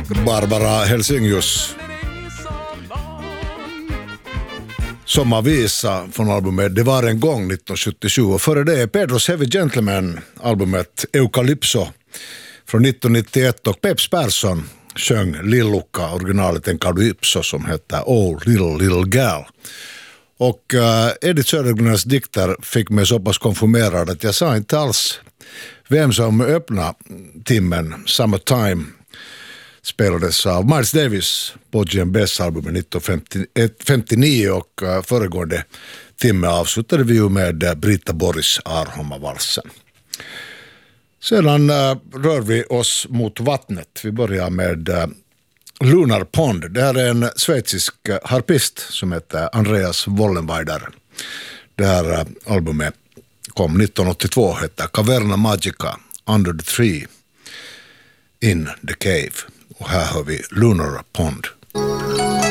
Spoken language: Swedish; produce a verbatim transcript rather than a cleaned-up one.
Barbara Helsinghius sommarvisa från albumet Det var en gång nittonhundrasjuttiosju, och före det är Pedro's Heavy Gentleman, albumet Eucalypso från nittonhundranittioett, och Peps Persson sjöng Lilluka, originalet en Calypso som heter Oh Little Little Gal. Och uh, Edith Södergrens dikter fick mig så pass konfirmerad att jag sa inte alls vem som öppnade timmen. Summertime spelades av Miles Davis på G M B's-albumet nittonhundrafemtionio, och uh, föregående timme avslutade vi ju med Brita Boris Arhomma-valsen. Sedan uh, rör vi oss mot vattnet. Vi börjar med uh, Lunar Pond. Det här är en schweizisk uh, harpist som heter Andreas Wollenweider. Det här uh, albumet kom nittonhundraåttiotvå, heter Caverna Magica, Under the Tree, In the Cave. Och här har vi Lunar Pond.